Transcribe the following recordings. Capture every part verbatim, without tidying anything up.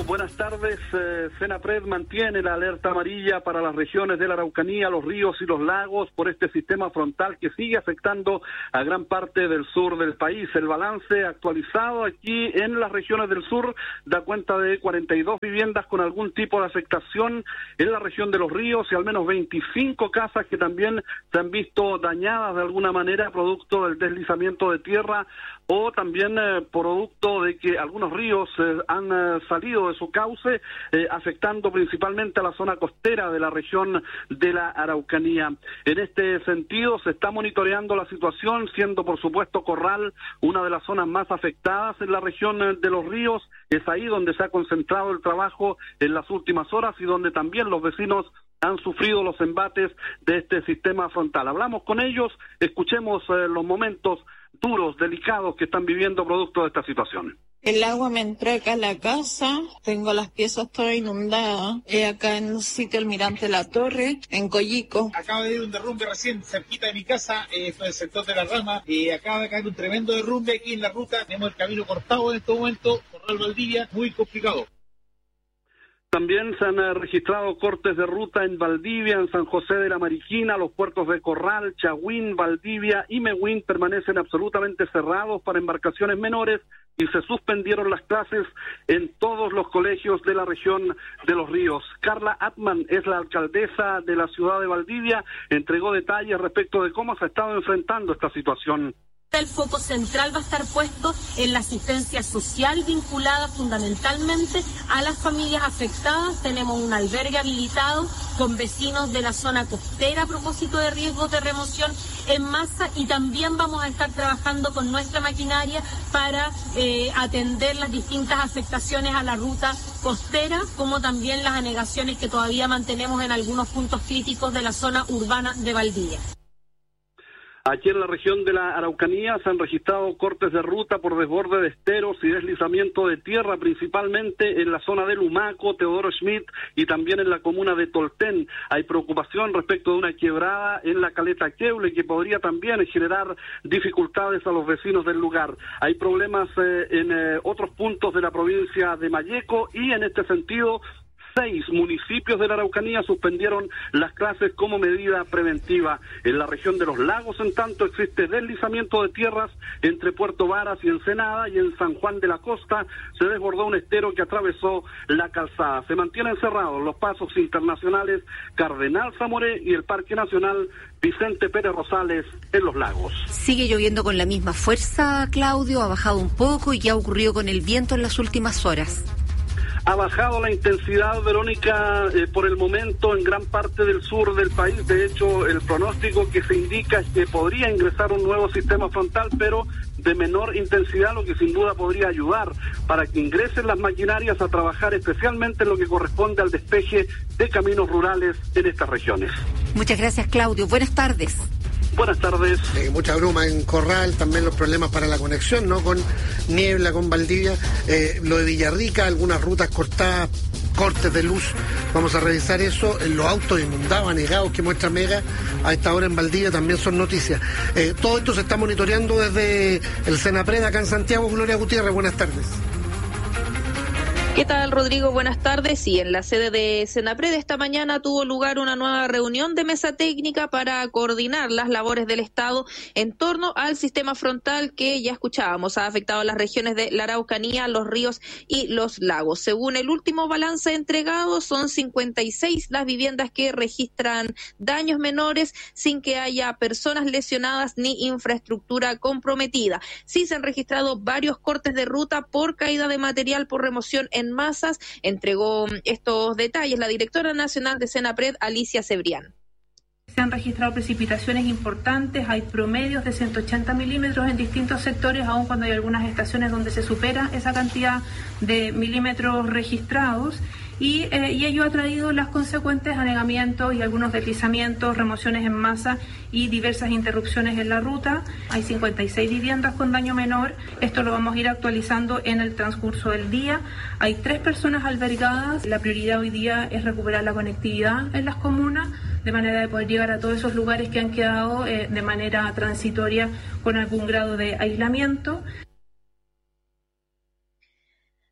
buenas tardes. Eh, Senapred mantiene la alerta amarilla para las regiones de la Araucanía, los ríos y los lagos por este sistema frontal que sigue afectando a gran parte del sur del país. El balance actualizado aquí en las regiones del sur da cuenta de cuarenta y dos viviendas con algún tipo de afectación en la región de los ríos y al menos veinticinco casas que también se han visto dañadas de alguna manera producto del deslizamiento de tierra o también eh, producto de que algunos ríos eh, han eh, salido de su cauce, eh, afectando principalmente a la zona costera de la región de la Araucanía. En este sentido, se está monitoreando la situación, siendo por supuesto Corral una de las zonas más afectadas en la región eh, de los ríos. Es ahí donde se ha concentrado el trabajo en las últimas horas y donde también los vecinos han sufrido los embates de este sistema frontal. Hablamos con ellos, escuchemos eh, los momentos duros, delicados que están viviendo producto de esta situación. El agua me entró acá a la casa, tengo las piezas todas inundadas, eh, acá en el sitio Almirante La Torre, en Coyico. Acaba de haber un derrumbe recién cerquita de mi casa, eh, fue el sector de la Rama, eh, acaba de caer un tremendo derrumbe aquí en la ruta, tenemos el camino cortado en este momento, Corral Valdivia, muy complicado. También se han eh, registrado cortes de ruta en Valdivia, en San José de la Mariquina, los puertos de Corral, Chahuín, Valdivia y Mehuín permanecen absolutamente cerrados para embarcaciones menores y se suspendieron las clases en todos los colegios de la región de los ríos. Carla Atman es la alcaldesa de la ciudad de Valdivia, entregó detalles respecto de cómo se ha estado enfrentando esta situación. El foco central va a estar puesto en la asistencia social vinculada fundamentalmente a las familias afectadas. Tenemos un albergue habilitado con vecinos de la zona costera a propósito de riesgos de remoción en masa y también vamos a estar trabajando con nuestra maquinaria para eh, atender las distintas afectaciones a la ruta costera, como también las anegaciones que todavía mantenemos en algunos puntos críticos de la zona urbana de Valdivia. Aquí en la región de la Araucanía se han registrado cortes de ruta por desborde de esteros y deslizamiento de tierra, principalmente en la zona de Lumaco, Teodoro Schmidt y también en la comuna de Tolten. Hay preocupación respecto de una quebrada en la caleta Queule que podría también generar dificultades a los vecinos del lugar. Hay problemas eh, en eh, otros puntos de la provincia de Malleco y en este sentido seis municipios de la Araucanía suspendieron las clases como medida preventiva. En la región de los lagos, en tanto, existe deslizamiento de tierras entre Puerto Varas y Ensenada, y en San Juan de la Costa se desbordó un estero que atravesó la calzada. Se mantienen cerrados los pasos internacionales Cardenal Zamoré y el Parque Nacional Vicente Pérez Rosales en los lagos. Sigue lloviendo con la misma fuerza, Claudio, ha bajado un poco. ¿Y qué ha ocurrido con el viento en las últimas horas? Ha bajado la intensidad, Verónica, eh, por el momento en gran parte del sur del país. De hecho, el pronóstico que se indica es que podría ingresar un nuevo sistema frontal, pero de menor intensidad, lo que sin duda podría ayudar para que ingresen las maquinarias a trabajar especialmente en lo que corresponde al despeje de caminos rurales en estas regiones. Muchas gracias, Claudio. Buenas tardes. Buenas tardes. Eh, mucha bruma en Corral, también los problemas para la conexión, ¿no? Con niebla, con Valdivia, eh, lo de Villarrica, algunas rutas cortadas, cortes de luz. Vamos a revisar eso. Eh, los autos inundados, anegados que muestra Mega a esta hora en Valdivia también son noticias. Eh, todo esto se está monitoreando desde el Senapred acá en Santiago. Gloria Gutiérrez, buenas tardes. ¿Qué tal, Rodrigo? Buenas tardes. Y en la sede de Senapred esta mañana tuvo lugar una nueva reunión de mesa técnica para coordinar las labores del Estado en torno al sistema frontal que ya escuchábamos ha afectado a las regiones de la Araucanía, los ríos y los lagos. Según el último balance entregado, son cincuenta y seis las viviendas que registran daños menores sin que haya personas lesionadas ni infraestructura comprometida. Sí se han registrado varios cortes de ruta por caída de material por remoción en masas. Entregó estos detalles la directora nacional de Senapred, Alicia Cebrián. Se han registrado precipitaciones importantes, hay promedios de ciento ochenta milímetros en distintos sectores, aun cuando hay algunas estaciones donde se supera esa cantidad de milímetros registrados. Y, eh, y ello ha traído las consecuentes anegamientos y algunos deslizamientos, remociones en masa y diversas interrupciones en la ruta. Hay cincuenta y seis viviendas con daño menor. Esto lo vamos a ir actualizando en el transcurso del día. Hay tres personas albergadas. La prioridad hoy día es recuperar la conectividad en las comunas, de manera de poder llegar a todos esos lugares que han quedado eh, de manera transitoria con algún grado de aislamiento.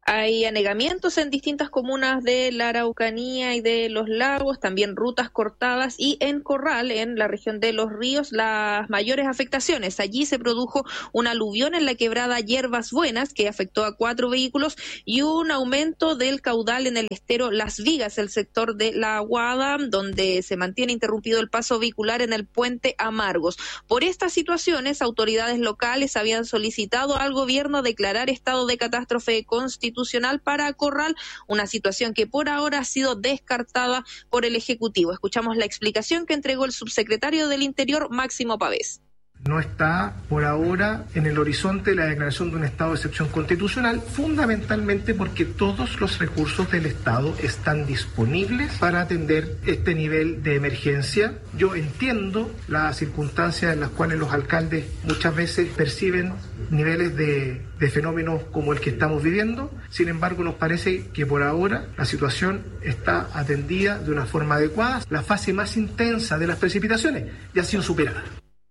Hay anegamientos en distintas comunas de la Araucanía y de los Lagos, también rutas cortadas, y en Corral, en la región de Los Ríos, las mayores afectaciones. Allí se produjo un aluvión en la quebrada Hierbas Buenas que afectó a cuatro vehículos y un aumento del caudal en el estero Las Vigas, el sector de La Aguada, donde se mantiene interrumpido el paso vehicular en el puente Amargos. Por estas situaciones, autoridades locales habían solicitado al gobierno declarar estado de catástrofe constitucional para Corral, una situación que por ahora ha sido descartada por el Ejecutivo. Escuchamos la explicación que entregó el subsecretario del Interior, Máximo Pavés. No está por ahora en el horizonte la declaración de un estado de excepción constitucional, fundamentalmente porque todos los recursos del Estado están disponibles para atender este nivel de emergencia. Yo entiendo las circunstancias en las cuales los alcaldes muchas veces perciben niveles de, de fenómenos como el que estamos viviendo. Sin embargo, nos parece que por ahora la situación está atendida de una forma adecuada. La fase más intensa de las precipitaciones ya ha sido superada.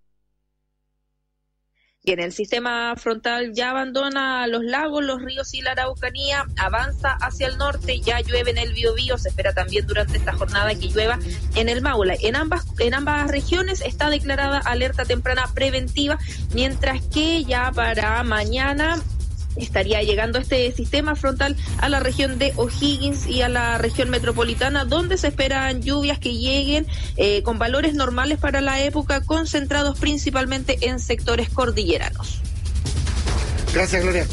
Y en el sistema frontal ya abandona los lagos, los ríos y la Araucanía, avanza hacia el norte, ya llueve en el Biobío, se espera también durante esta jornada que llueva en el Maule. En ambas, en ambas regiones está declarada alerta temprana preventiva, mientras que ya para mañana estaría llegando este sistema frontal a la región de O'Higgins y a la región metropolitana, donde se esperan lluvias que lleguen eh, con valores normales para la época, concentrados principalmente en sectores cordilleranos. Gracias, Gloria.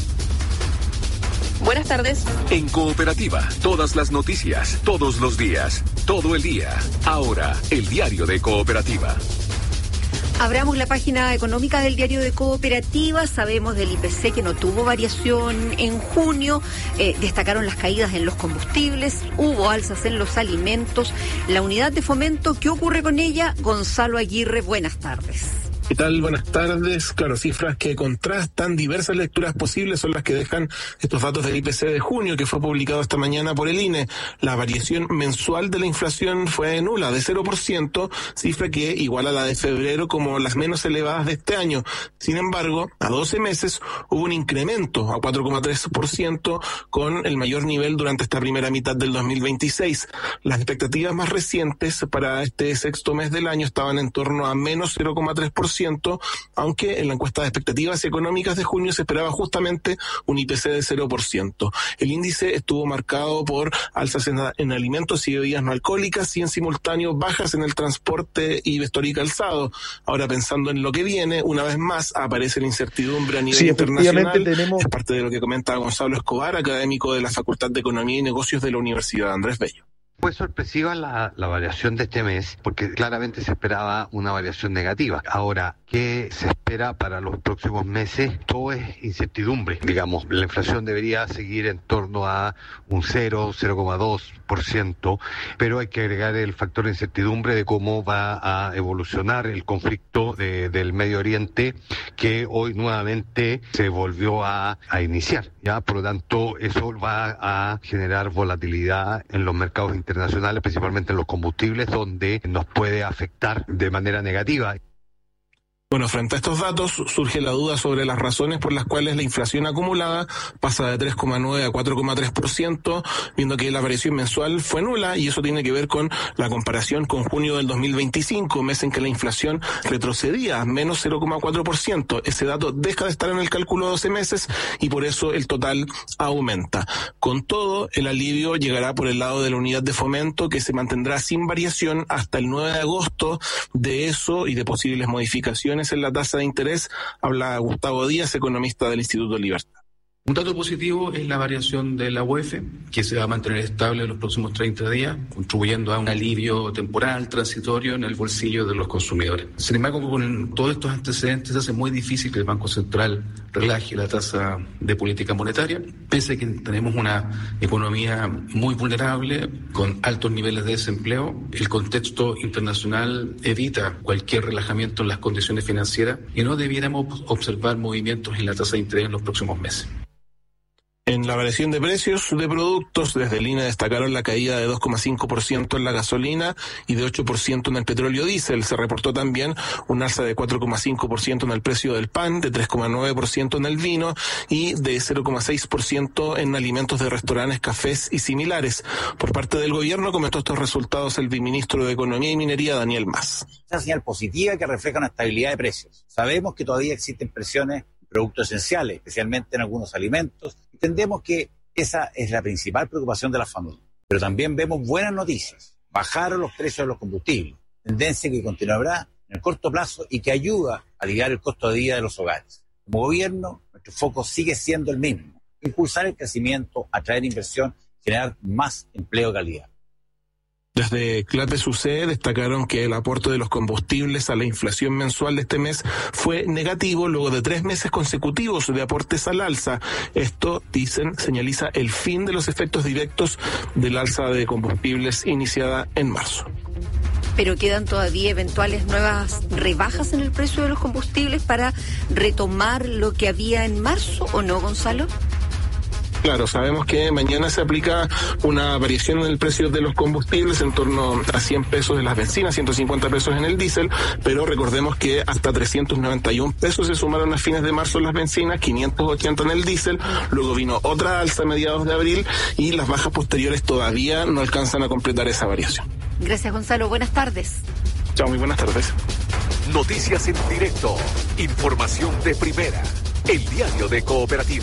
Buenas tardes. En Cooperativa, todas las noticias, todos los días, todo el día. Ahora, el diario de Cooperativa. Abramos la página económica del diario de Cooperativa. Sabemos del I P C que no tuvo variación en junio. Eh, destacaron las caídas en los combustibles. Hubo alzas en los alimentos. La unidad de fomento, ¿qué ocurre con ella? Gonzalo Aguirre, buenas tardes. ¿Qué tal? Buenas tardes. Claro, cifras que contrastan, diversas lecturas posibles son las que dejan estos datos del I P C de junio, que fue publicado esta mañana por el I N E. La variación mensual de la inflación fue nula, de cero por ciento, cifra que iguala a la de febrero como las menos elevadas de este año. Sin embargo, a doce meses hubo un incremento a cuatro coma tres por ciento, con el mayor nivel durante esta primera mitad del dos mil veintiséis. Las expectativas más recientes para este sexto mes del año estaban en torno a menos cero coma tres por ciento, aunque en la encuesta de expectativas económicas de junio se esperaba justamente un I P C de cero por ciento. El índice estuvo marcado por alzas en, en alimentos y bebidas no alcohólicas y en simultáneo bajas en el transporte y vestuario y calzado. Ahora, pensando en lo que viene, una vez más aparece la incertidumbre a nivel sí, internacional. Tenemos... Es parte de lo que comenta Gonzalo Escobar, académico de la Facultad de Economía y Negocios de la Universidad Andrés Bello. Fue sorpresiva la, la variación de este mes, porque claramente se esperaba una variación negativa. Ahora, ¿qué se espera para los próximos meses? Todo es incertidumbre. Digamos, la inflación debería seguir en torno a un cero, cero coma dos por ciento, pero hay que agregar el factor de incertidumbre de cómo va a evolucionar el conflicto de, del Medio Oriente, que hoy nuevamente se volvió a, a iniciar. Ya, por lo tanto, eso va a generar volatilidad en los mercados internacionales. internacionales, principalmente en los combustibles, donde nos puede afectar de manera negativa. Bueno, frente a estos datos surge la duda sobre las razones por las cuales la inflación acumulada pasa de tres coma nueve a cuatro coma tres por ciento, viendo que la variación mensual fue nula, y eso tiene que ver con la comparación con junio del dos mil veinticinco, mes en que la inflación retrocedía a menos cero coma cuatro por ciento. Ese dato deja de estar en el cálculo de doce meses y por eso el total aumenta. Con todo, el alivio llegará por el lado de la unidad de fomento, que se mantendrá sin variación hasta el nueve de agosto. De eso y de posibles modificaciones en la tasa de interés habla Gustavo Díaz, economista del Instituto Libertad. Un dato positivo es la variación de la U E F, que se va a mantener estable en los próximos treinta días, contribuyendo a un alivio temporal, transitorio, en el bolsillo de los consumidores. Sin embargo, con todos estos antecedentes, hace muy difícil que el Banco Central relaje la tasa de política monetaria, pese a que tenemos una economía muy vulnerable, con altos niveles de desempleo. El contexto internacional evita cualquier relajamiento en las condiciones financieras y no debiéramos observar movimientos en la tasa de interés en los próximos meses. En la variación de precios de productos, desde el I N E destacaron la caída de dos coma cinco por ciento en la gasolina y de ocho por ciento en el petróleo diésel. Se reportó también un alza de cuatro coma cinco por ciento en el precio del pan, de tres coma nueve por ciento en el vino y de cero coma seis por ciento en alimentos de restaurantes, cafés y similares. Por parte del gobierno comentó estos resultados el viceministro de Economía y Minería, Daniel Mas. Una señal positiva que refleja una estabilidad de precios. Sabemos que todavía existen presiones en productos esenciales, especialmente en algunos alimentos. Entendemos que esa es la principal preocupación de las familias. Pero también vemos buenas noticias. Bajaron los precios de los combustibles, tendencia que continuará en el corto plazo y que ayuda a aliviar el costo de vida de los hogares. Como gobierno, nuestro foco sigue siendo el mismo: impulsar el crecimiento, atraer inversión, generar más empleo de calidad. Desde Clates U C destacaron que el aporte de los combustibles a la inflación mensual de este mes fue negativo luego de tres meses consecutivos de aportes al alza. Esto, dicen, señaliza el fin de los efectos directos del alza de combustibles iniciada en marzo. Pero quedan todavía eventuales nuevas rebajas en el precio de los combustibles para retomar lo que había en marzo, ¿o no, Gonzalo? Claro, sabemos que mañana se aplica una variación en el precio de los combustibles en torno a cien pesos de las bencinas, ciento cincuenta pesos en el diésel, pero recordemos que hasta trescientos noventa y un pesos se sumaron a fines de marzo en las bencinas, quinientos ochenta en el diésel, luego vino otra alza a mediados de abril y las bajas posteriores todavía no alcanzan a completar esa variación. Gracias, Gonzalo. Buenas tardes. Chao, muy buenas tardes. Noticias en directo, información de primera, el diario de Cooperativa.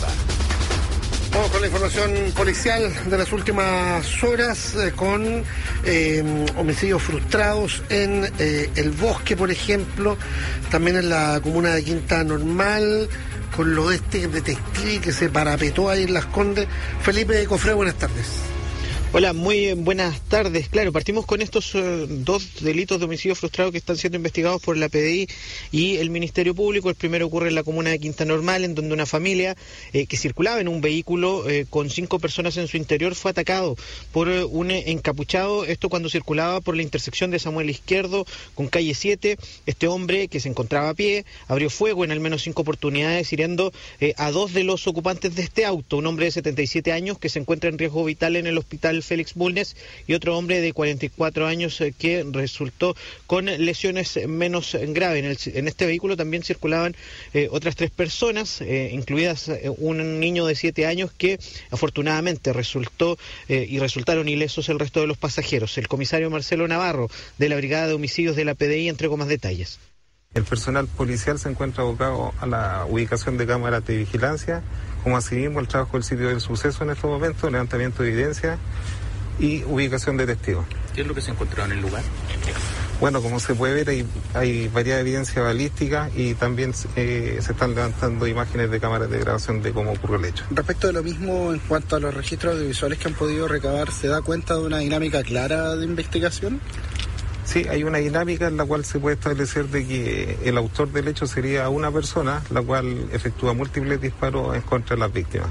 Vamos con la información policial de las últimas horas, eh, con eh, homicidios frustrados en eh, El Bosque, por ejemplo, también en la comuna de Quinta Normal, con lo de este detective que se parapetó ahí en Las Condes. Felipe Cofré, buenas tardes. Hola, muy buenas tardes. Claro, partimos con estos uh, dos delitos de homicidio frustrado que están siendo investigados por la P D I y el Ministerio Público. El primero ocurre en la comuna de Quinta Normal, en donde una familia eh, que circulaba en un vehículo eh, con cinco personas en su interior fue atacado por uh, un encapuchado. Esto cuando circulaba por la intersección de Samuel Izquierdo con calle siete. Este hombre, que se encontraba a pie, abrió fuego en al menos cinco oportunidades, hiriendo eh, a dos de los ocupantes de este auto. Un hombre de setenta y siete años que se encuentra en riesgo vital en el hospital Félix Bulnes y otro hombre de cuarenta y cuatro años eh, que resultó con lesiones menos graves. En, el, en este vehículo también circulaban eh, otras tres personas, eh, incluidas eh, un niño de siete años que afortunadamente resultó eh, y resultaron ilesos el resto de los pasajeros. El comisario Marcelo Navarro de la Brigada de Homicidios de la P D I entregó más detalles. El personal policial se encuentra abocado a la ubicación de cámaras de vigilancia, como asimismo el trabajo del sitio del suceso en estos momentos, levantamiento de evidencia y ubicación de testigos. ¿Qué es lo que se encontró en el lugar? Bueno, como se puede ver, hay, hay varias evidencias balísticas y también eh, se están levantando imágenes de cámaras de grabación de cómo ocurrió el hecho. Respecto de lo mismo, en cuanto a los registros audiovisuales que han podido recabar, ¿se da cuenta de una dinámica clara de investigación? Sí, hay una dinámica en la cual se puede establecer de que el autor del hecho sería una persona, la cual efectúa múltiples disparos en contra de las víctimas.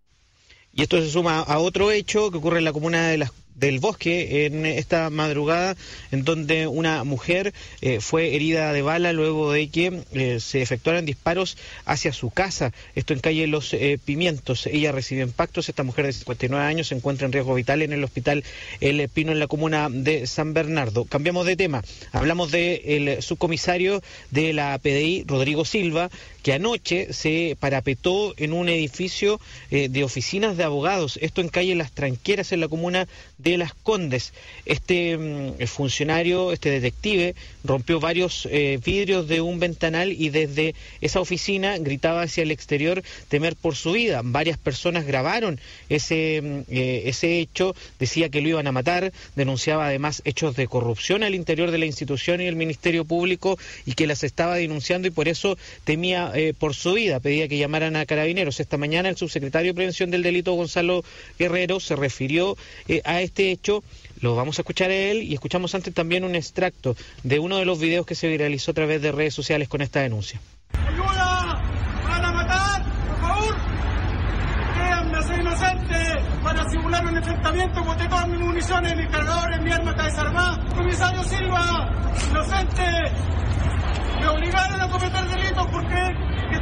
Y esto se suma a otro hecho que ocurre en la comuna de las del Bosque en esta madrugada, en donde una mujer eh, fue herida de bala luego de que eh, se efectuaran disparos hacia su casa, esto en calle Los eh, Pimientos. Ella recibió impactos. Esta mujer de cincuenta y nueve años se encuentra en riesgo vital en el hospital El Pino en la comuna de San Bernardo. Cambiamos de tema, hablamos del subcomisario de la P D I, Rodrigo Silva, que anoche se parapetó en un edificio eh, de oficinas de abogados, esto en calle Las Tranqueras en la comuna de Las Condes. Este mm, funcionario, este detective, rompió varios eh, vidrios de un ventanal y desde esa oficina gritaba hacia el exterior temer por su vida. Varias personas grabaron ese, eh, ese hecho, decía que lo iban a matar, denunciaba además hechos de corrupción al interior de la institución y el Ministerio Público y que las estaba denunciando y por eso temía eh, por su vida, pedía que llamaran a Carabineros. Esta mañana el subsecretario de Prevención del Delito, Gonzalo Guerrero, se refirió eh, a este hecho. Lo vamos a escuchar a él y escuchamos antes también un extracto de uno de los videos que se viralizó a través de redes sociales con esta denuncia. ¡Ayuda! ¡Van a matar! ¡Por favor! ¡Créanme, soy inocente! Para simular un enfrentamiento boté todas mis municiones, mis cargadores, mi arma está desarmada. ¡Comisario Silva! ¡Inocente! Me obligaron a cometer delitos porque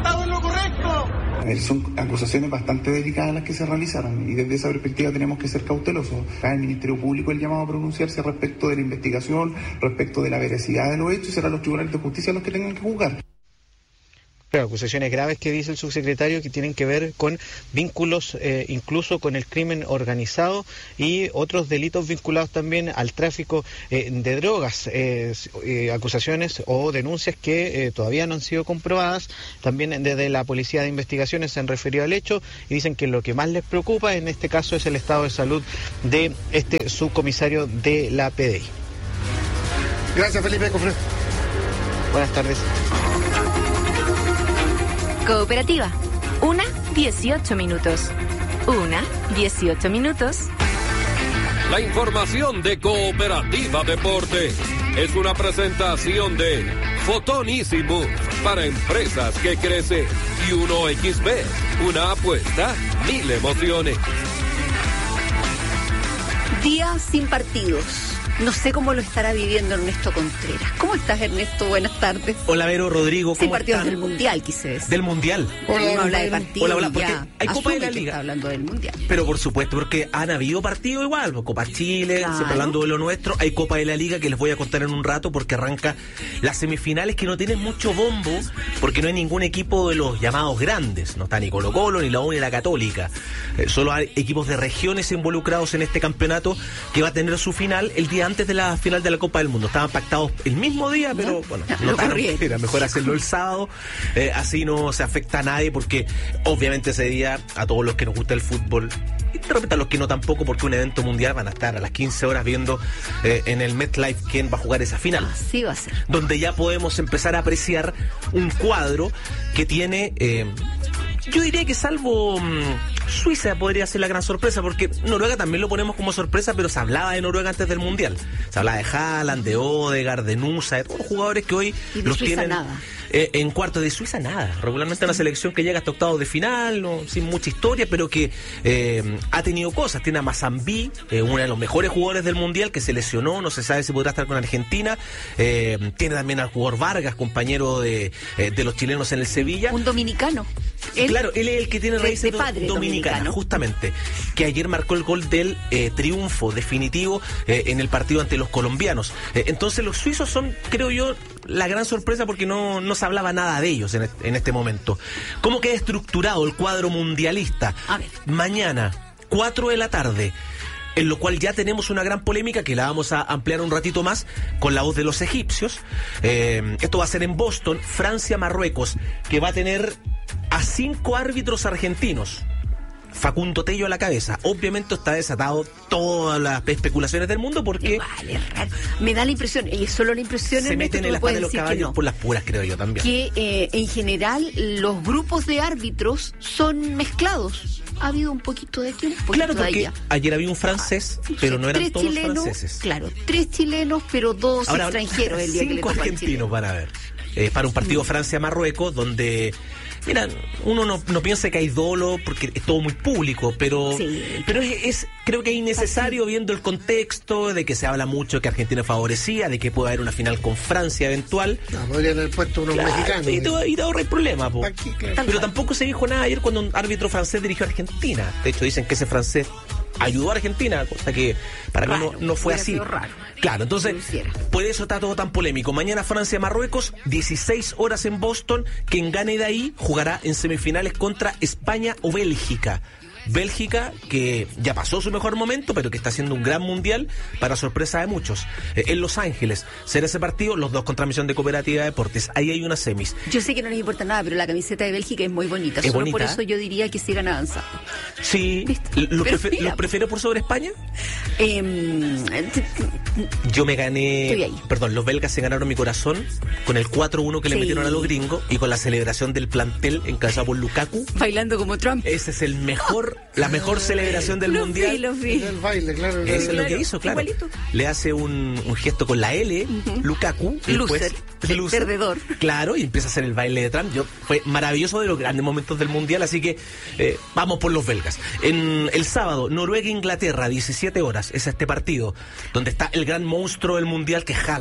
estado en lo correcto. Son acusaciones bastante delicadas las que se realizaron y desde esa perspectiva tenemos que ser cautelosos. Acá el Ministerio Público el llamado a pronunciarse respecto de la investigación, respecto de la veracidad de los hechos, y serán los tribunales de justicia los que tengan que juzgar. Claro, acusaciones graves que dice el subsecretario que tienen que ver con vínculos eh, incluso con el crimen organizado y otros delitos vinculados también al tráfico eh, de drogas, eh, eh, acusaciones o denuncias que eh, todavía no han sido comprobadas. También desde la Policía de Investigaciones se han referido al hecho y dicen que lo que más les preocupa en este caso es el estado de salud de este subcomisario de la P D I. Gracias, Felipe Cofre. Buenas tardes. Cooperativa. Una, dieciocho minutos. Una, dieciocho minutos. La información de Cooperativa Deporte es una presentación de Fotonísimo para empresas que crecen y uno equis be, una apuesta, mil emociones. Día sin partidos. No sé cómo lo estará viviendo Ernesto Contreras. ¿Cómo estás, Ernesto? Buenas tardes. Hola, Vero, Rodrigo, ¿cómo Sin partidos están? del Mundial, quise decir. ¿Del Mundial? Hola, Uno habla de partidos hola, hola, porque ya hay Copa de la Liga. Está hablando del Mundial. Pero por supuesto, porque han habido partidos igual, Copa Chile, Claro. siempre hablando de lo nuestro. Hay Copa de la Liga que les voy a contar en un rato porque arranca las semifinales que no tienen mucho bombo porque no hay ningún equipo de los llamados grandes. No está ni Colo Colo, ni la U, ni la Católica. Eh, solo hay equipos de regiones involucrados en este campeonato que va a tener su final el día antes de la final de la Copa del Mundo. Estaban pactados el mismo día, pero bueno, no tan, era mejor hacerlo el sábado, eh, así no se afecta a nadie porque obviamente ese día a todos los que nos gusta el fútbol y de repente a los que no tampoco, porque un evento mundial van a estar a las quince horas viendo eh, en el MetLife quién va a jugar esa final. Así va a ser. Donde ya podemos empezar a apreciar un cuadro que tiene... Eh, yo diría que salvo mmm, Suiza podría ser la gran sorpresa, porque Noruega también lo ponemos como sorpresa, pero se hablaba de Noruega antes del Mundial. Se hablaba de Haaland, de Odegaard, de Nusa, de todos los jugadores que hoy Y de los Suiza tienen nada. eh, en cuartos. De Suiza nada. Regularmente una selección que llega hasta octavos de final, no, sin mucha historia, pero que eh, ha tenido cosas. Tiene a Mazambi, eh, uno de los mejores jugadores del Mundial, que se lesionó, no se sabe si podrá estar con Argentina. Eh, tiene también al jugador Vargas, compañero de, eh, de los chilenos en el Sevilla. Un dominicano. Él, Claro, él es el que tiene de- raíces de padre do- dominicanas, dominicano. justamente, que ayer marcó el gol del eh, triunfo definitivo eh, en el partido ante los colombianos. Eh, entonces los suizos son, creo yo, la gran sorpresa porque no, no se hablaba nada de ellos en este, en este momento. ¿Cómo queda estructurado el cuadro mundialista? A ver. Mañana, cuatro de la tarde, en lo cual ya tenemos una gran polémica que la vamos a ampliar un ratito más con la voz de los egipcios. Eh, esto va a ser en Boston, Francia-Marruecos, que va a tener a cinco árbitros argentinos. Facundo Tello a la cabeza. Obviamente está desatado todas las especulaciones del mundo porque Vale, raro. Me da la impresión, y es solo la impresión, se Ernesto, meten tú en me las puedes patas de los decir que caballos no. por las puras, creo yo también. Que eh, en general los grupos de árbitros son mezclados. Ha habido un poquito de aquí, un poquito Claro, de porque allá. ayer había un francés, pero no eran Tres todos chilenos, franceses. claro, tres chilenos, pero dos Ahora, extranjeros el día que le cinco tocó al argentinos van a ver. Eh, para un partido Mm. Francia-Marruecos, donde, mira, uno no, no piensa que hay dolo, porque es todo muy público, pero, Sí. pero es, es- creo que es innecesario viendo el contexto de que se habla mucho que Argentina favorecía, de que puede haber una final con Francia eventual. No, podrían haber puesto unos Claro, mexicanos. y te, y te ahorra el problema, po. ¿Pa' qué? Claro. Pero tampoco se dijo nada ayer cuando un árbitro francés dirigió a Argentina. De hecho, dicen que ese francés ayudó a Argentina, cosa que para mí Raro, no, no fue hubiera así. sido raro. Claro, entonces, Que lo hiciera. por eso está todo tan polémico. Mañana Francia-Marruecos, dieciséis horas en Boston. Quien gane de ahí jugará en semifinales contra España o Bélgica. Bélgica, que ya pasó su mejor momento, pero que está haciendo un gran mundial para sorpresa de muchos. Eh, en Los Ángeles será ese partido, los dos contra Misión de Cooperativa de Deportes. Ahí hay unas semis. Yo sé que no les importa nada, pero la camiseta de Bélgica es muy bonita. Es Solo bonita, por eso ¿eh? yo diría que sigan avanzando. Sí, ¿lo, Pero prefe- mira, ¿lo prefiero por sobre España? Eh, Yo me gané, Estoy ahí. perdón, los belgas se ganaron mi corazón con el cuatro uno que le Sí. metieron a los gringos y con la celebración del plantel encabezado por Lukaku. bailando como Trump. Ese es el mejor, la mejor celebración del Lo mundial. vi, lo vi. El baile, claro. Eso es lo Claro, que hizo, claro. igualito. Le hace un, un gesto con la L, Lukaku, y Loser, después loser. perdedor. Claro, y empieza a hacer el baile de Trump. Yo, fue maravilloso, de los grandes momentos del mundial, así que eh, vamos por los belgas. En el sábado, Noruega-Inglaterra, diecisiete horas, es este partido, donde está el gran monstruo del mundial que es Haaland.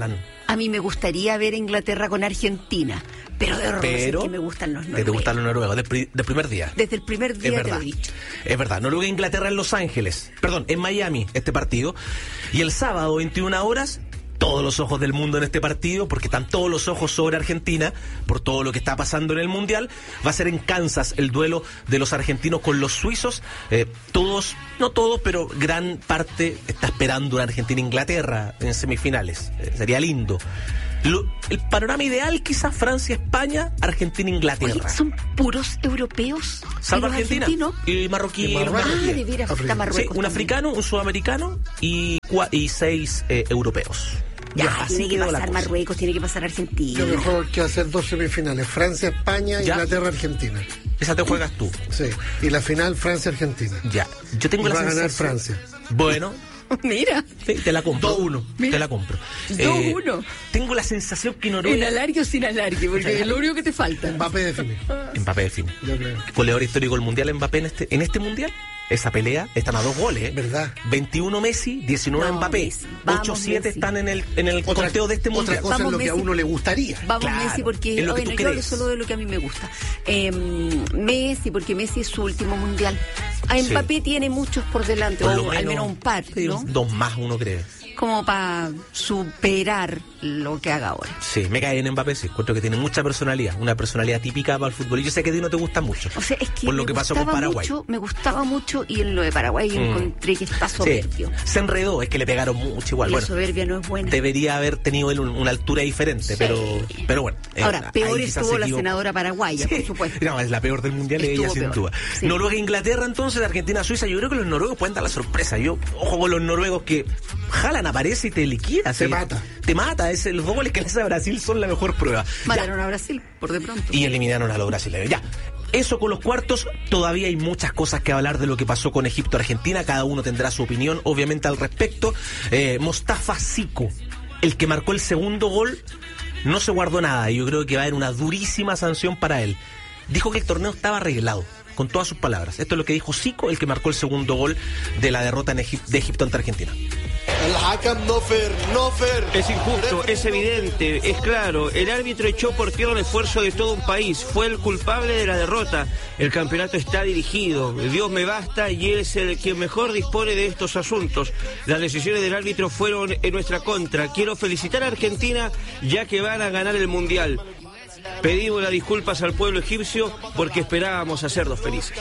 A mí me gustaría ver Inglaterra con Argentina, pero de Pero, que me gustan los noruegos. ¿Te gustan los noruegos? Del, pri- del primer día. Desde el primer día Es te verdad. lo he dicho. Es verdad. Noruega e Inglaterra en Los Ángeles. Perdón, en Miami, este partido. Y el sábado, veintiuna horas, todos los ojos del mundo en este partido, porque están todos los ojos sobre Argentina, por todo lo que está pasando en el Mundial. Va a ser en Kansas el duelo de los argentinos con los suizos. Eh, todos, no todos, pero gran parte está esperando una Argentina-Inglaterra en semifinales. Eh, sería lindo. Lo- el panorama ideal, quizás Francia-España, Argentina-Inglaterra. Oye, ¿son puros europeos? Salvo ¿Y los Argentina argentinos? y marroquí. Y y los Marruecos. marroquíes. Ah, de veras, está Sí, Marruecos un también. africano, un sudamericano y, cua- y seis eh, europeos. Ya, así tiene que quedó la pasar cosa. Marruecos, tiene que pasar Argentina. Yo mejor que hacer dos semifinales, Francia, España, Ya. Inglaterra, Argentina. Esa te juegas tú. Sí, y la final Francia, Argentina. Ya, yo tengo Y la va a ganar sensación- Francia. Bueno, Mira, sí, te la compro. dos uno. Te la compro. Eh, dos uno. Tengo la sensación que ¿En Noruega... alargue o sin alargue? Porque es lo único que te falta. Mbappé define. Mbappé define. Yo creo. Goleador histórico del Mundial Mbappé en este, en este Mundial. Esa pelea, están a dos goles. ¿eh? ¿Verdad? veintiuno Messi, diecinueve No, Mbappé. Messi. Vamos, ocho siete Messi. están en el, en el Otra- conteo de este Otra Mundial. cosa Vamos, es lo que a Messi. uno le gustaría. Vamos Claro, Messi porque es lo que bueno, tú yo hablo crees. solo de lo que a mí me gusta. Eh, Messi porque Messi es su último mundial. A Sí. Mbappé tiene muchos por delante, Por o lo al menos, menos un par, sí, ¿no? Dos más, uno cree. Como para superar lo que haga ahora. Sí, me cae en Mbappé, sí. Encuentro que tiene mucha personalidad, una personalidad típica para el fútbol. Y yo sé que a ti no te gusta mucho. O sea, es que, por lo me que pasó con gustaba Paraguay. mucho, me gustaba mucho y en lo de Paraguay Mm. encontré que está Sí, soberbio. se enredó, es que le pegaron mucho igual. La Bueno, soberbia no es buena. debería haber tenido él un- una altura diferente, pero, pero bueno. eh, Ahora, peor ahí quizás estuvo se la equivocó. senadora paraguaya, por supuesto. No, es la peor del mundial, Estuvo ella sin peor. duda. Sí. Noruega e Inglaterra, entonces, Argentina-Suiza. Yo creo que los noruegos pueden dar la sorpresa. Yo, ojo con los noruegos que jalan, aparece y te liquida. Te sí. mata. Te mata. Es, los dos goles que le hace a Brasil son la mejor prueba. Mataron a Brasil, por de pronto. Y eliminaron a los brasileños. Ya. Eso con los cuartos, todavía hay muchas cosas que hablar de lo que pasó con Egipto-Argentina. Cada uno tendrá su opinión, obviamente, al respecto. Eh, Mostafa Zico, el que marcó el segundo gol, no se guardó nada. Y yo creo que va a haber una durísima sanción para él. Dijo que el torneo estaba arreglado, con todas sus palabras. Esto es lo que dijo Zico, el que marcó el segundo gol de la derrota en Egip- de Egipto ante Argentina. Es injusto, es evidente, es claro. El árbitro echó por tierra el esfuerzo de todo un país. Fue el culpable de la derrota. El campeonato está dirigido. Dios me basta y él es el que mejor dispone de estos asuntos. Las decisiones del árbitro fueron en nuestra contra. Quiero felicitar a Argentina ya que van a ganar el Mundial. Pedimos las disculpas al pueblo egipcio porque esperábamos hacerlos felices.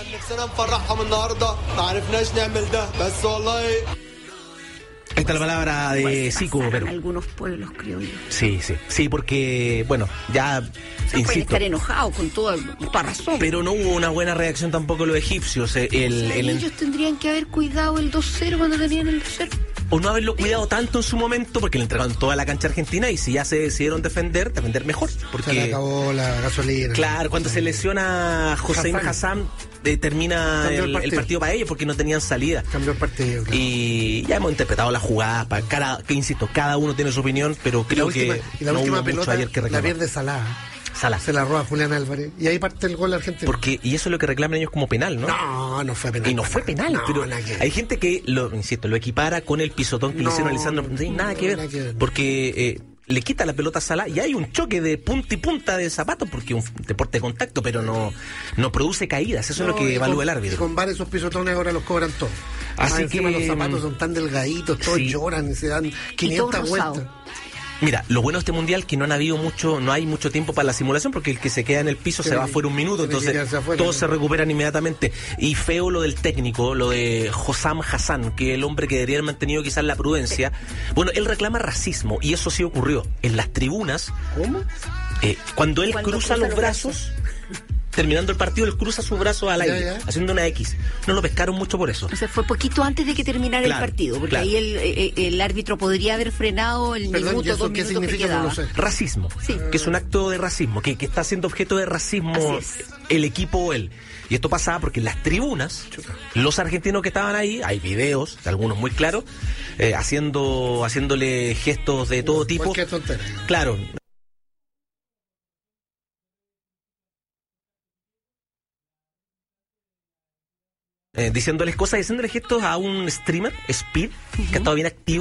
Esta es la palabra de Zico, En pero... algunos pueblos, creo yo. Sí, sí, sí, porque, bueno, ya, No pueden insisto, estar enojados con toda, toda razón. pero no hubo una buena reacción tampoco de los egipcios. eh, El, O sea, el- ellos tendrían que haber cuidado el dos cero cuando tenían el dos cero. o no haberlo cuidado tanto en su momento, porque le entregaron toda la cancha a Argentina, y si ya se decidieron defender, defender mejor. Porque, Se le acabó la gasolina. claro, cuando se lesiona Hossein Hassan. Hassan, eh, termina Cambió el, el el partido. partido para ellos porque no tenían salida. Cambió el partido. Claro. Y ya hemos interpretado la jugada, para cada, que insisto, cada uno tiene su opinión, pero Y la creo última, que y la no última hubo mucho pelota ayer que la reclamar. pierde Salah. Salah. Se la roba Julián Álvarez. Y ahí parte el gol argentino. Porque, y eso es lo que reclaman ellos como penal, ¿no? No, no fue penal. Y no fue penal, No, pero nada que ver. hay gente que, lo insisto, lo equipara con el pisotón que No, le hicieron a Lisandro. No tiene nada que ver, nada que ver. porque eh, le quita la pelota a Salah y hay un choque de punta y punta de zapatos, porque es un deporte de contacto, pero no, no produce caídas. Eso No, es lo que y evalúa con- el Y árbitro. con varios esos pisotones ahora los cobran todos. Así Más encima que, los zapatos mm, son tan delgaditos, todos sí. lloran y se dan quinientas rosado. vueltas. Mira, lo bueno de este mundial es que no han habido mucho, no hay mucho tiempo para la simulación, porque el que se queda en el piso se Tiene va que- fuera un minuto, tiene que entonces quedarse afuera, todos ¿no? se recuperan inmediatamente. Y feo lo del técnico, lo de Hossam Hassan, que es el hombre que debería haber mantenido quizás la prudencia. Bueno, él reclama racismo, y eso sí ocurrió. En las tribunas, ¿Cómo? eh, cuando él Cuando cruza cruza los los brazos, terminando el partido, él cruza su brazo al Ya, aire, ya. haciendo una X. No lo pescaron mucho por eso. O sea, fue poquito antes de que terminara Claro, el partido, porque claro. ahí el, eh, el árbitro podría haber frenado el Perdón, ¿y minuto, eso dos qué minutos que significa? No quedaba. lo sé. Racismo, Sí. que es un acto de racismo, que, que está siendo objeto de racismo Así es. el equipo o él. Y esto pasaba porque en las tribunas, los argentinos que estaban ahí, hay videos, de algunos muy claros, eh, haciendo, haciéndole gestos de todo tipo. Cualquier tontera. Claro. Eh, diciéndoles cosas, diciéndoles gestos a un streamer, Speed, que ha estado bien activo,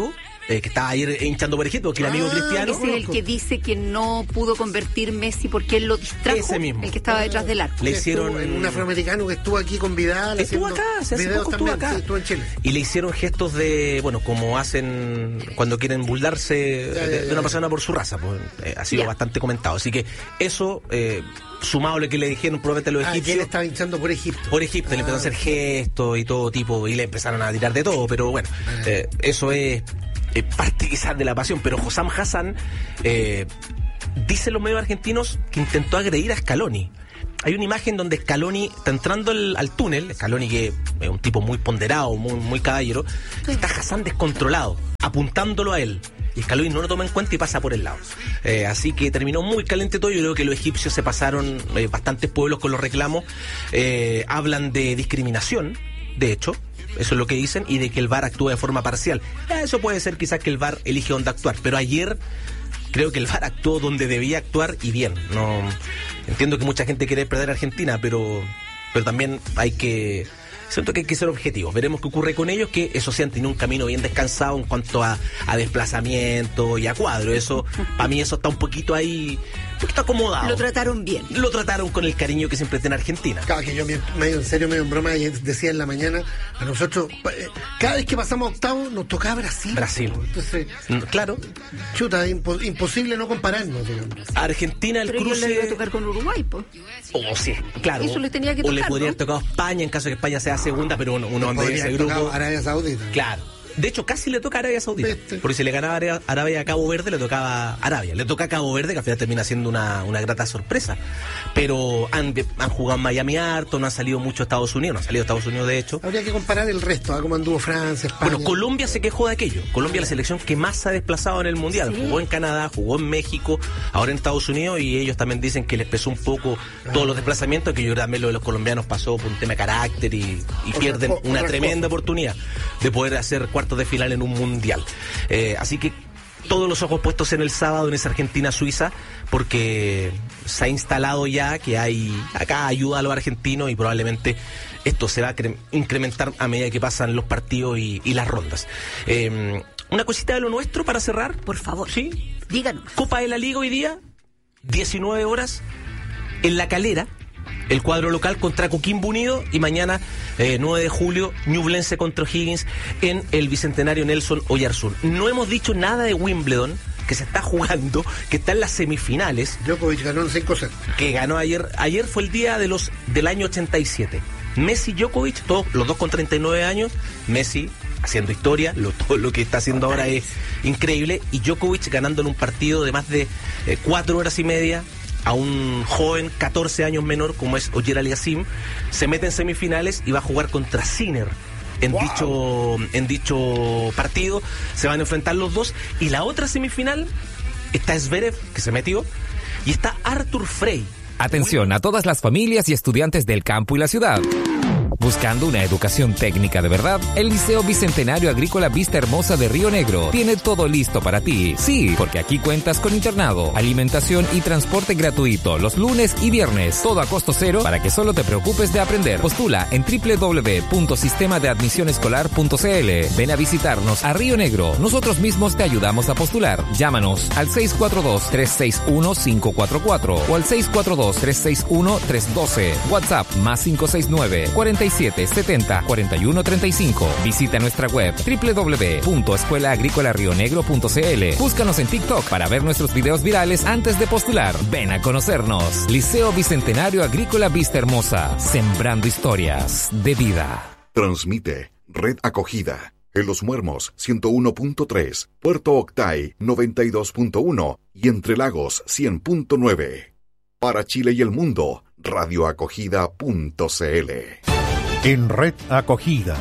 eh, que estaba ayer hinchando por Egipto, que el amigo ah, cristiano. Ese es el que dice que no pudo convertir Messi porque él lo distrajo. Ese mismo. El que estaba detrás del arco. Le hicieron en un afroamericano que estuvo aquí con Vidal. Estuvo acá, se hace poco estuvo acá. Sí, estuvo en Chile. Y le hicieron gestos de, bueno, como hacen cuando quieren burlarse ya, ya, de, de una persona por su raza. Pues, eh, ha sido ya. bastante comentado. Así que eso, eh, sumado a lo que le dijeron probablemente a los ah, egipcios. él estaba hinchando por Egipto. Por Egipto, ah, le empezaron a hacer gestos y todo tipo, y le empezaron a tirar de todo, pero bueno, eh, eso es eh, parte quizás de la pasión. Pero Hossam Hassan, eh, dicen los medios argentinos que intentó agredir a Scaloni. Hay una imagen donde Scaloni está entrando al, al túnel, Scaloni que es un tipo muy ponderado, muy, muy caballero, está Hassan descontrolado, apuntándolo a él. Y Scaloni no lo toma en cuenta y pasa por el lado. Eh, así que terminó muy caliente todo. Yo creo que los egipcios se pasaron eh, bastantes pueblos con los reclamos. Eh, hablan de discriminación, de hecho. Eso es lo que dicen, y de que el V A R actúa de forma parcial. Eh, eso puede ser quizás que el V A R elige dónde actuar, pero ayer creo que el V A R actuó donde debía actuar y bien. No entiendo que mucha gente quiere perder a Argentina, pero, pero también hay que... Siento que hay que ser objetivos. Veremos qué ocurre con ellos, que eso sí han tenido un camino bien descansado en cuanto a, a desplazamiento y a cuadro. Eso, para mí eso está un poquito ahí, un poquito acomodado. Lo trataron bien. Lo trataron con el cariño que siempre tiene Argentina. Claro, que yo medio en serio, medio en broma, decía en la mañana, a nosotros, cada vez que pasamos a octavos, nos tocaba Brasil. Brasil. Entonces, claro. Chuta, impo- imposible no compararnos, digamos. Argentina, el Pero cruce... Pero le iba a tocar con Uruguay, pues. Oh, sí, claro. Eso le tenía que o tocar, le podría ¿no? haber tocado a España en caso de que España sea segunda, pero uno, uno de ese grupo. Arabia Saudita. Claro. De hecho, casi le toca a Arabia Saudita. Este. Porque si le ganaba a Arabia a Cabo Verde, le tocaba a Arabia. Le toca a Cabo Verde, que al final termina siendo una, una grata sorpresa. Pero han, han jugado en Miami harto, no han salido mucho a Estados Unidos, no han salido a Estados Unidos de hecho. Habría que comparar el resto, ¿eh? Cómo anduvo Francia, España. Bueno, Colombia se quejó de aquello. Colombia es la selección que más se ha desplazado en el Mundial. Sí. Jugó en Canadá, jugó en México, ahora en Estados Unidos, y ellos también dicen que les pesó un poco todos los desplazamientos, que yo creo que también lo de los colombianos pasó por un tema de carácter y, y pierden otra, una otra tremenda cosa. oportunidad de poder hacer cuartos de final en un mundial. Eh, así que todos los ojos puestos en el sábado en esa Argentina-Suiza, porque se ha instalado ya que hay acá ayuda a los argentinos, y probablemente esto se va a cre- incrementar a medida que pasan los partidos y, y las rondas. Eh, una cosita de lo nuestro para cerrar, por favor. Sí. Díganos. Copa de la Liga hoy día, diecinueve horas, en La Calera. El cuadro local contra Coquimbo Unido, y mañana, eh, nueve de julio, Ñublense contra O'Higgins en el Bicentenario Nelson Oyarzún. No hemos dicho nada de Wimbledon, que se está jugando, que está en las semifinales. Djokovic ganó en cinco sets. Que ganó ayer. Ayer fue el día de los del año ochenta y siete. Messi, Djokovic, todos, los dos con treinta y nueve años. Messi haciendo historia, lo, todo lo que está haciendo ahora es increíble. Y Djokovic ganando en un partido de más de eh, cuatro horas y media a un joven catorce años menor como es Ogier Aliassime. Se mete en semifinales y va a jugar contra Sinner en, wow. dicho, en dicho partido. Se van a enfrentar los dos, y la otra semifinal está Zverev, que se metió, y está Arthur Frey. Atención a todas las familias y estudiantes del campo y la ciudad. Buscando una educación técnica de verdad, el Liceo Bicentenario Agrícola Vista Hermosa de Río Negro tiene todo listo para ti. Sí, porque aquí cuentas con internado, alimentación y transporte gratuito los lunes y viernes, todo a costo cero para que solo te preocupes de aprender. Postula en doble u doble u doble u punto sistema de admisión escolar punto c l. Ven a visitarnos a Río Negro. Nosotros mismos te ayudamos a postular. Llámanos al seis cuatro dos, tres seis uno, cinco cuatro cuatro o al seis cuatro dos, tres seis uno, tres uno dos. WhatsApp más cinco seis nueve, cuarenta y siete, setenta, cuarenta y uno, treinta y cinco. Visita nuestra web doble u doble u doble u punto escuela agrícola río negro punto c l. Búscanos en TikTok para ver nuestros videos virales antes de postular. Ven a conocernos. Liceo Bicentenario Agrícola Vista Hermosa, sembrando historias de vida. Transmite Red Acogida en Los Muermos ciento uno punto tres, Puerto Octay noventa y dos punto uno y Entre Lagos cien punto nueve. Para Chile y el mundo, radioacogida punto c l. En Red Acogida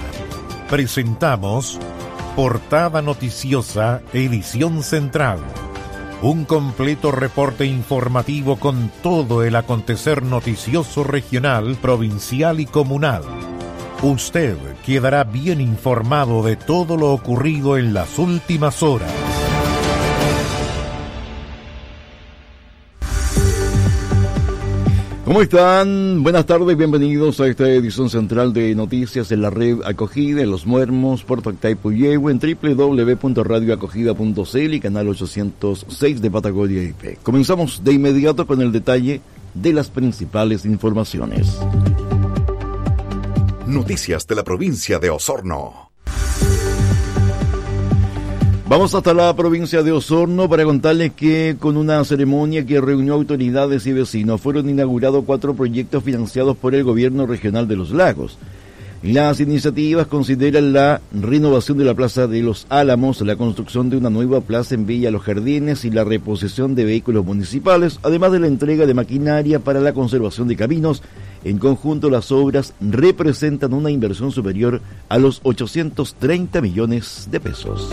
presentamos Portada Noticiosa, edición central. Un completo reporte informativo con todo el acontecer noticioso regional, provincial y comunal. Usted quedará bien informado de todo lo ocurrido en las últimas horas. ¿Cómo están? Buenas tardes, bienvenidos a esta edición central de noticias de la red Acogida en Los Muermos, Puerto Octay, Puyehue, en doble u doble u doble u punto radio acogida punto c l y canal ochocientos seis de Patagonia I P. Comenzamos de inmediato con el detalle de las principales informaciones. Noticias de la provincia de Osorno. Vamos hasta la provincia de Osorno para contarles que con una ceremonia que reunió autoridades y vecinos fueron inaugurados cuatro proyectos financiados por el gobierno regional de Los Lagos. Las iniciativas consideran la renovación de la Plaza de los Álamos, la construcción de una nueva plaza en Villa Los Jardines y la reposición de vehículos municipales, además de la entrega de maquinaria para la conservación de caminos. En conjunto, las obras representan una inversión superior a los ochocientos treinta millones de pesos.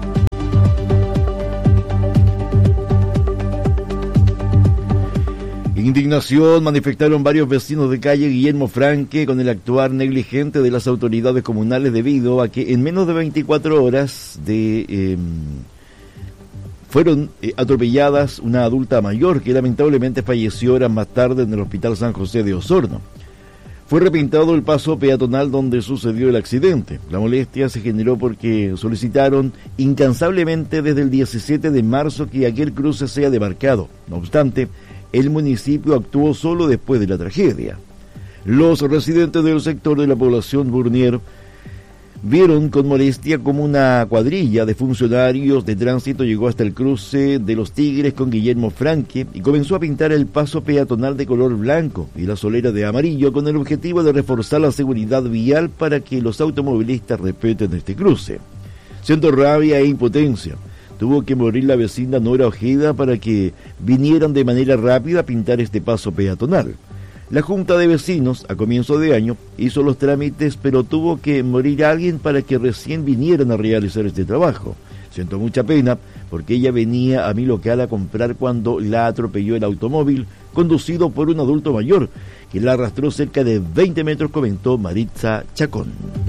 Indignación manifestaron varios vecinos de calle Guillermo Franque con el actuar negligente de las autoridades comunales debido a que en menos de veinticuatro horas de eh, fueron eh, atropelladas una adulta mayor que lamentablemente falleció horas más tarde en el Hospital San José de Osorno. Fue repintado el paso peatonal donde sucedió el accidente. La molestia se generó porque solicitaron incansablemente desde el diecisiete de marzo que aquel cruce sea demarcado. No obstante, el municipio actuó solo después de la tragedia. Los residentes del sector de la población Burnier vieron con molestia como una cuadrilla de funcionarios de tránsito llegó hasta el cruce de Los Tigres con Guillermo Franque y comenzó a pintar el paso peatonal de color blanco y la solera de amarillo con el objetivo de reforzar la seguridad vial para que los automovilistas respeten este cruce. Siento rabia e impotencia. Tuvo que morir la vecina Nora Ojeda para que vinieran de manera rápida a pintar este paso peatonal. La Junta de Vecinos, a comienzo de año, hizo los trámites, pero tuvo que morir alguien para que recién vinieran a realizar este trabajo. Siento mucha pena, porque ella venía a mi local a comprar cuando la atropelló el automóvil, conducido por un adulto mayor, que la arrastró cerca de veinte metros, comentó Maritza Chacón.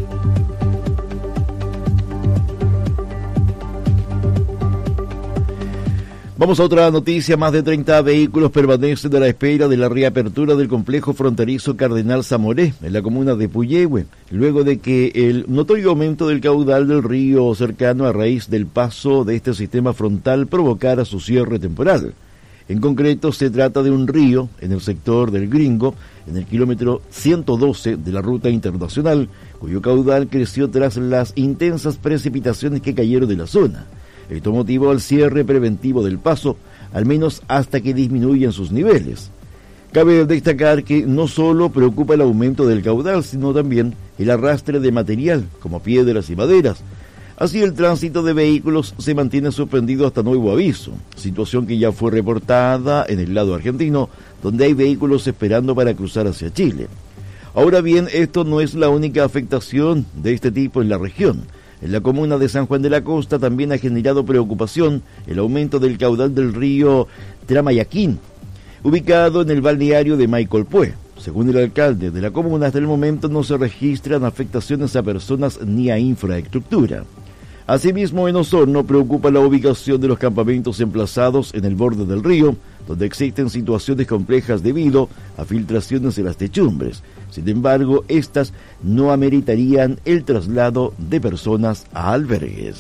Vamos a otra noticia. Más de treinta vehículos permanecen a la espera de la reapertura del complejo fronterizo Cardenal Zamoré, en la comuna de Puyehue, luego de que el notorio aumento del caudal del río cercano a raíz del paso de este sistema frontal provocara su cierre temporal. En concreto, se trata de un río en el sector del Gringo, en el kilómetro ciento doce de la ruta internacional, cuyo caudal creció tras las intensas precipitaciones que cayeron de la zona. Esto motivó el cierre preventivo del paso, al menos hasta que disminuyan sus niveles. Cabe destacar que no solo preocupa el aumento del caudal, sino también el arrastre de material, como piedras y maderas. Así, el tránsito de vehículos se mantiene suspendido hasta nuevo aviso, situación que ya fue reportada en el lado argentino, donde hay vehículos esperando para cruzar hacia Chile. Ahora bien, esto no es la única afectación de este tipo en la región. En la comuna de San Juan de la Costa también ha generado preocupación el aumento del caudal del río Tramayaquín, ubicado en el balneario de Maicolpué. Según el alcalde de la comuna, hasta el momento no se registran afectaciones a personas ni a infraestructura. Asimismo, en Osorno preocupa la ubicación de los campamentos emplazados en el borde del río, donde existen situaciones complejas debido a filtraciones en las techumbres. Sin embargo, estas no ameritarían el traslado de personas a albergues.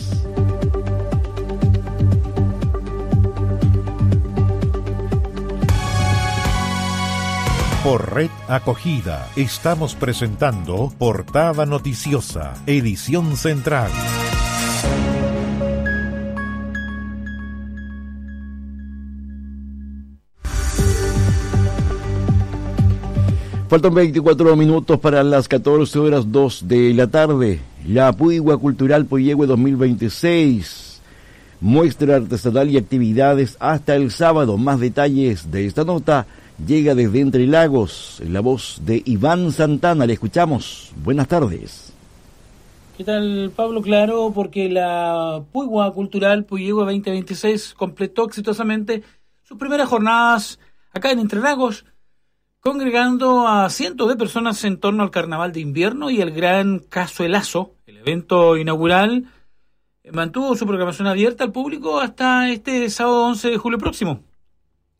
Por Red Acogida estamos presentando Portada Noticiosa, edición central. Faltan veinticuatro minutos para las catorce horas dos de la tarde. La Puigua Cultural Puyehue dos mil veintiséis. Muestra artesanal y actividades hasta el sábado. Más detalles de esta nota llega desde Entre Lagos, en la voz de Iván Santana. Le escuchamos. Buenas tardes. ¿Qué tal, Pablo? Claro, porque la Puigua Cultural Puyehue veinte veintiséis completó exitosamente sus primeras jornadas acá en Entre Lagos, congregando a cientos de personas en torno al Carnaval de Invierno y el Gran Cazuelazo. El evento inaugural mantuvo su programación abierta al público hasta este sábado once de julio próximo.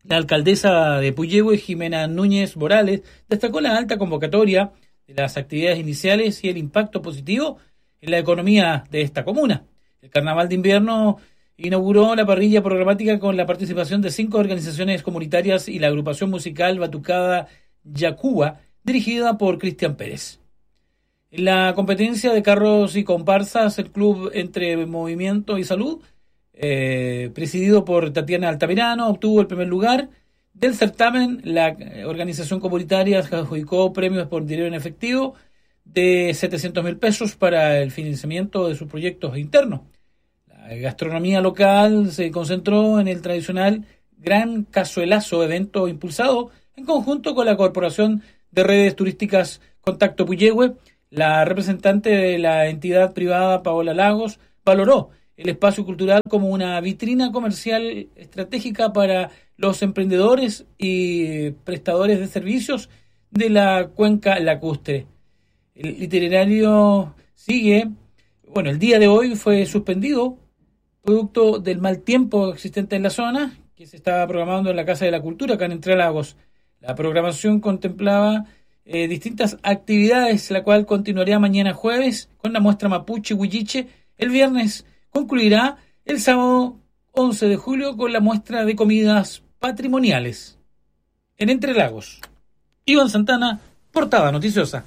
La alcaldesa de Puyehue, Jimena Núñez Morales, destacó la alta convocatoria de las actividades iniciales y el impacto positivo en la economía de esta comuna. El Carnaval de Invierno inauguró la parrilla programática con la participación de cinco organizaciones comunitarias y la agrupación musical Batucada Yacuba, dirigida por Cristian Pérez. En la competencia de carros y comparsas, el club Entre Movimiento y Salud, eh, presidido por Tatiana Altamirano, obtuvo el primer lugar del certamen. La organización comunitaria adjudicó premios por dinero en efectivo de setecientos mil pesos para el financiamiento de sus proyectos internos. La gastronomía local se concentró en el tradicional Gran Cazuelazo, evento impulsado en conjunto con la Corporación de Redes Turísticas Contacto Puyehue. La representante de la entidad privada, Paola Lagos, valoró el espacio cultural como una vitrina comercial estratégica para los emprendedores y prestadores de servicios de la cuenca lacustre. El itinerario sigue, bueno, el día de hoy fue suspendido producto del mal tiempo existente en la zona, que se estaba programando en la Casa de la Cultura, acá en Entre Lagos. La programación contemplaba eh, distintas actividades, la cual continuaría mañana jueves con la muestra Mapuche Huilliche. El viernes concluirá el sábado once de julio con la muestra de comidas patrimoniales. En Entre Lagos, Iván Santana, Portada Noticiosa.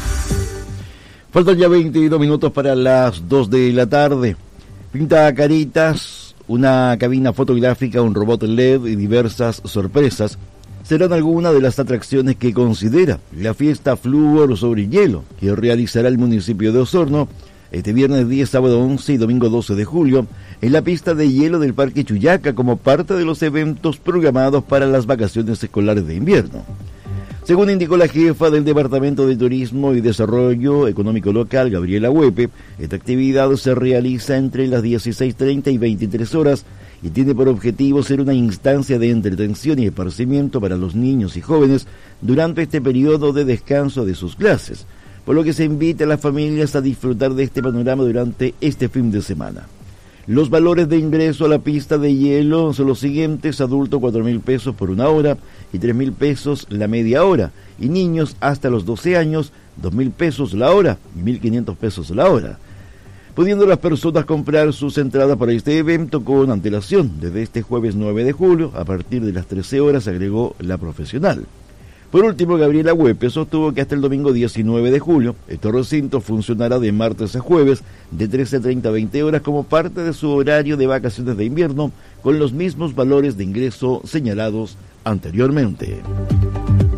Faltan ya veintidós minutos para las dos de la tarde. Pinta caritas, una cabina fotográfica, un robot L E D y diversas sorpresas serán algunas de las atracciones que considera la fiesta Flúor sobre hielo que realizará el municipio de Osorno este viernes diez, sábado once y domingo doce de julio en la pista de hielo del Parque Chuyaca como parte de los eventos programados para las vacaciones escolares de invierno. Según indicó la jefa del Departamento de Turismo y Desarrollo Económico Local, Gabriela Huepe, esta actividad se realiza entre las dieciséis treinta y veintitrés horas y tiene por objetivo ser una instancia de entretención y esparcimiento para los niños y jóvenes durante este periodo de descanso de sus clases, por lo que se invita a las familias a disfrutar de este panorama durante este fin de semana. Los valores de ingreso a la pista de hielo son los siguientes: adulto cuatro mil pesos por una hora y tres mil pesos la media hora, y niños hasta los doce años, dos mil pesos la hora y mil quinientos pesos la hora, pudiendo las personas comprar sus entradas para este evento con antelación desde este jueves nueve de julio a partir de las trece horas, agregó la profesional. Por último, Gabriela Huepe sostuvo que hasta el domingo diecinueve de julio, este recinto funcionará de martes a jueves de trece treinta a veinte horas como parte de su horario de vacaciones de invierno, con los mismos valores de ingreso señalados anteriormente.